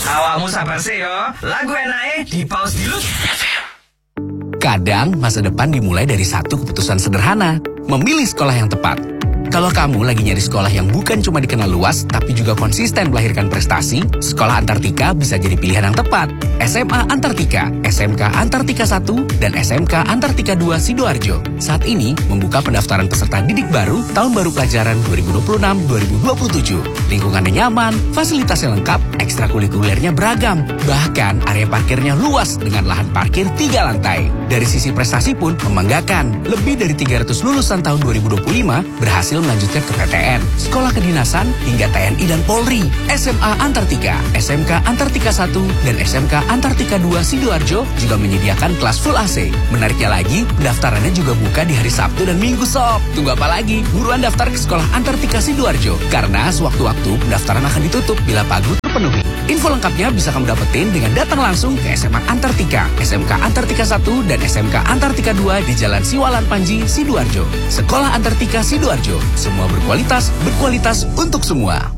Awakmu sabar sih yo. Lagu enake di pause dulu. Kadang masa depan dimulai dari satu keputusan sederhana, memilih sekolah yang tepat. Kalau kamu lagi nyari sekolah yang bukan cuma dikenal luas, tapi juga konsisten melahirkan prestasi, Sekolah Antartika bisa jadi pilihan yang tepat. SMA Antartika, SMK Antartika 1, dan SMK Antartika 2 Sidoarjo. Saat ini membuka pendaftaran peserta didik baru tahun baru pelajaran 2026-2027. Lingkungannya nyaman, fasilitasnya lengkap, ekstrakurikulernya beragam. Bahkan area parkirnya luas dengan lahan parkir 3 lantai. Dari sisi prestasi pun membanggakan. Lebih dari 300 lulusan tahun 2025 berhasil melanjutkan ke PTN, sekolah kedinasan, hingga TNI dan Polri. SMA Antartika, SMK Antartika 1, dan SMK Antartika 2 Sidoarjo juga menyediakan kelas full AC. Menariknya lagi, pendaftarannya juga buka di hari Sabtu dan Minggu sob. Tunggu apa lagi? Buruan daftar ke Sekolah Antartika Sidoarjo, karena sewaktu-waktu pendaftaran akan ditutup bila pagu terpenuhi. Info lengkapnya bisa kamu dapetin dengan datang langsung ke SMA Antartika, SMK Antartika 1, dan SMK Antartika 2 di Jalan Siwalan Panji, Sidoarjo. Sekolah Antartika Sidoarjo, semua berkualitas untuk semua.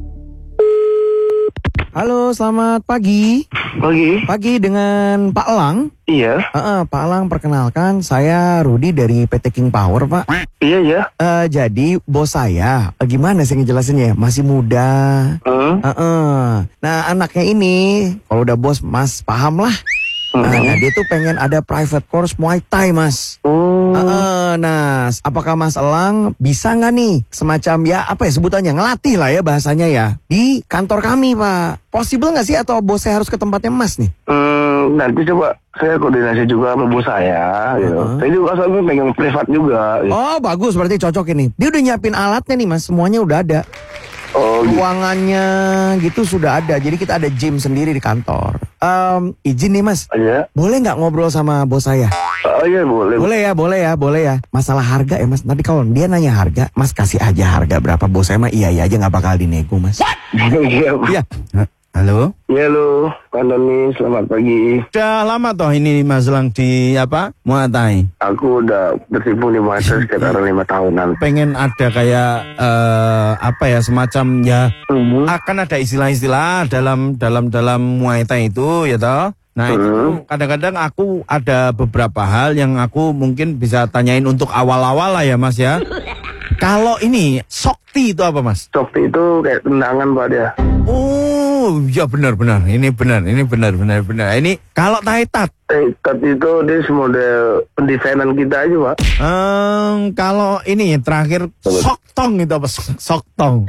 Halo, selamat pagi. Pagi dengan Pak Elang. Iya. Pak Elang, perkenalkan, saya Rudi dari PT King Power, Pak. Iya, ya. Jadi bos saya, gimana sih ngejelasinnya? Masih muda. Nah, anaknya ini, kalau udah bos, Mas paham lah. Nah, dia tuh pengen ada private course Muay Thai, Mas. Nah, apakah Mas Elang bisa nggak nih semacam ya apa ya sebutannya, ngelatih lah ya bahasanya ya di kantor kami, Pak? Possible nggak sih atau bos saya harus ke tempatnya Mas nih? Nanti coba saya koordinasi juga sama bos saya gitu. Saya juga soalnya pegang privat juga gitu. Oh, bagus, berarti cocok ini. Dia udah nyiapin alatnya nih, Mas, semuanya udah ada. Ruangannya gitu sudah ada. Jadi kita ada gym sendiri di kantor. Izin nih, Mas. Iya. Boleh nggak ngobrol sama bos saya? Oh iya, boleh. Boleh ya. Masalah harga ya, Mas. Nanti kalau dia nanya harga, Mas kasih aja harga berapa. Bos saya mah iya aja, nggak bakal dinego, Mas. Iya. Halo? Iya, halo. Pak Doni, selamat pagi. Udah lama toh ini Mas Elang di Muay Thai? Aku udah bertipu di Muay Thai sekitar 5 tahunan. Pengen ada kayak semacam ya akan ada istilah-istilah dalam Muay Thai itu ya toh. Nah itu kadang-kadang aku ada beberapa hal yang aku mungkin bisa tanyain untuk awal-awal lah ya, Mas ya. Kalau ini Shokti itu apa, Mas? Shokti itu kayak tendangan, Pak, dia. Oh, ya benar. Ini benar. Ini kalau Thai-tat. Thai-tat itu dia model pendefensan kita aja, Pak. Kalau ini terakhir Soktong itu apa? Soktong.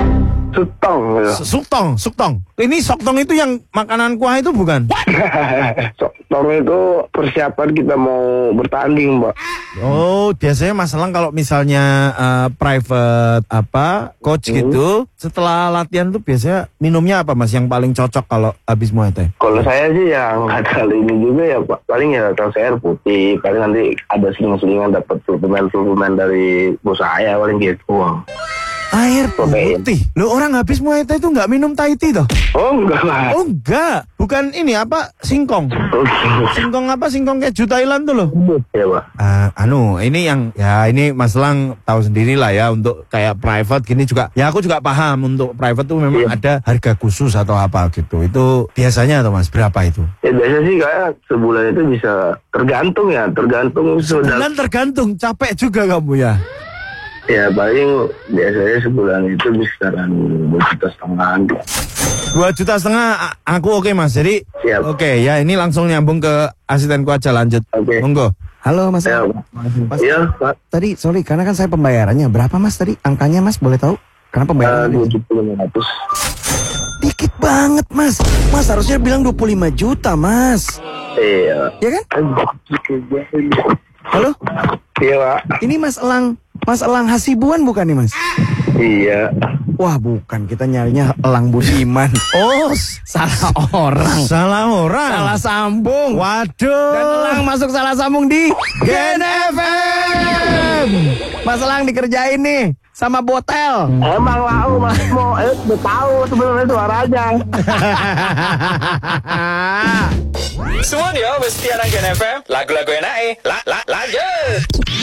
Suktong. Ini soktong itu yang makanan kuah itu bukan? Soktong itu persiapan kita mau bertanding, Mbak. Oh, biasanya Mas Elang kalau misalnya private coach gitu, setelah latihan tuh biasanya minumnya apa, Mas, yang paling cocok kalau habis Muay Thai? Kalau saya sih yang nggak terlalu ini juga ya, Pak. Paling ya kalau saya air putih, paling nanti ada seling-selingan dapat suplemen dari bos saya, paling gitu. Air putih. Loh, orang habis Muay Thai itu nggak minum Thai tea toh? Oh, enggak lah. Oh, enggak. Bukan ini singkong. Singkong keju Thailand tuh loh. Iya, Pak. Ini yang ya ini Mas Lang tahu sendiri lah ya, untuk kayak private gini juga. Ya aku juga paham untuk private tuh memang ada harga khusus atau apa gitu. Itu biasanya tuh, Mas, berapa itu? Ya biasa sih kayak sebulan itu bisa tergantung. Sebulan tergantung, capek juga kamu ya. Ya paling biasanya sebulan itu bisa 2,5 juta. 2,5 juta aku oke, Mas. Jadi oke ya, ini langsung nyambung ke asistenku aja, lanjut. Oke. Monggo. Halo, Mas. Iya, Pak. Tadi sorry karena kan saya pembayarannya berapa, Mas, tadi angkanya, Mas, boleh tahu? Karena pembayarannya 2.500. Dikit banget, Mas. Mas harusnya bilang 25 juta, Mas. Iya. Iya kan? Halo? Iya, Pak. Ini Mas Elang Hasibuan bukan nih, Mas? Iya. Wah, bukan, kita nyarinya Elang Budiman. Oh, salah orang. Salah sambung. Waduh. Dan Elang masuk salah sambung di Gen FM. Mas Elang dikerjain nih sama Botel. Emang lau, Mas Mo. Udah tahu sebenarnya suaranya. Semua dia mesti anak Gen FM. Lagu-lagu enake. Lanjut.